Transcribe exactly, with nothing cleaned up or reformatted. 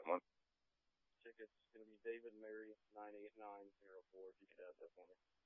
one. Ticket's going to be David Mary nine eight nine zero four. If you could add that for me.